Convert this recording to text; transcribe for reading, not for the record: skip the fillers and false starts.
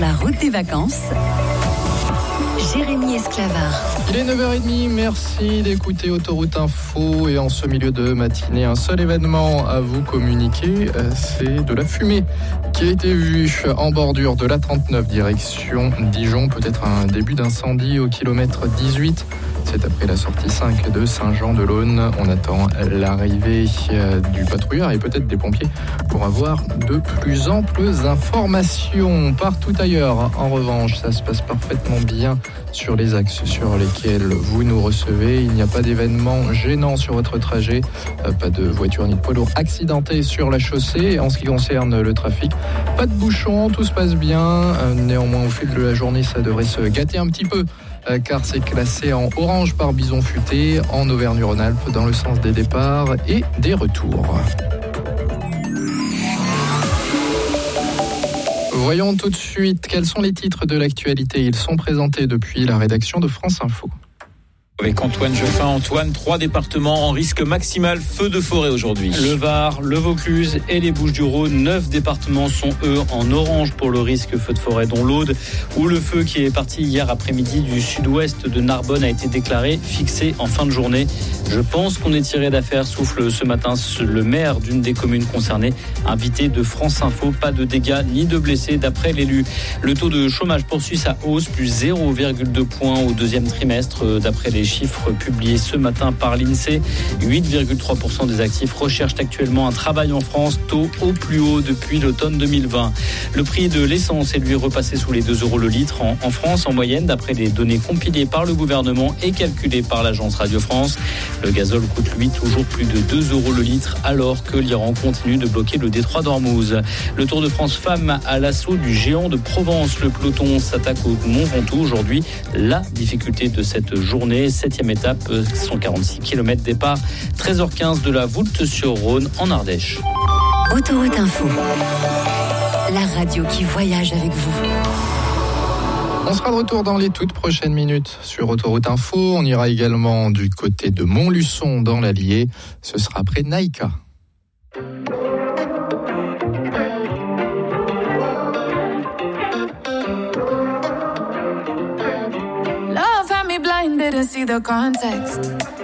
la route des vacances. Jérémy Esclavard. Il est 9h30, merci d'écouter Autoroute Info. Et en ce milieu de matinée, un seul événement à vous communiquer, c'est de la fumée qui a été vue en bordure de l'A39 direction Dijon. Peut-être un début d'incendie au kilomètre 18. C'est après la sortie 5 de Saint-Jean-de-Laune. On attend l'arrivée du patrouilleur et peut-être des pompiers pour avoir de plus amples informations. Partout ailleurs, en revanche, ça se passe parfaitement bien sur les axes sur lesquels vous nous recevez. Il n'y a pas d'événement gênant sur votre trajet, pas de voiture ni de poids lourd accidenté sur la chaussée. En ce qui concerne le trafic, pas de bouchons, tout se passe bien. Néanmoins, au fil de la journée, ça devrait se gâter un petit peu, car c'est classé en orange par bison futé en Auvergne-Rhône-Alpes dans le sens des départs et des retours. Voyons tout de suite quels sont les titres de l'actualité. Ils sont présentés depuis la rédaction de France Info. Avec Antoine Geoffin. Antoine, 3 départements en risque maximal feu de forêt aujourd'hui. Le Var, le Vaucluse et les Bouches-du-Rhône. 9 départements sont eux en orange pour le risque feu de forêt, dont l'Aude, où le feu qui est parti hier après-midi du sud-ouest de Narbonne a été déclaré fixé en fin de journée. Je pense qu'on est tiré d'affaire, souffle ce matin le maire d'une des communes concernées, invité de France Info. Pas de dégâts ni de blessés d'après l'élu. Le taux de chômage poursuit sa hausse, plus 0,2 points au deuxième trimestre d'après les chiffres publiés ce matin par l'INSEE. 8,3% des actifs recherchent actuellement un travail en France, taux au plus haut depuis l'automne 2020. Le prix de l'essence est lui repassé sous les 2 € le litre en France en moyenne, d'après les données compilées par le gouvernement et calculées par l'agence Radio France. Le gazole coûte lui toujours plus de 2 € le litre, alors que l'Iran continue de bloquer le détroit d'Ormuz. Le Tour de France femmes à l'assaut du géant de Provence. Le peloton s'attaque au Mont Ventoux aujourd'hui. La difficulté de cette journée, 7e étape, 146 km départ, 13h15 de la Voulte-sur-Rhône en Ardèche. Autoroute Info, la radio qui voyage avec vous. On sera de retour dans les toutes prochaines minutes sur Autoroute Info. On ira également du côté de Montluçon dans l'Allier. Ce sera près de Naïka. Love had me blinded and see the context.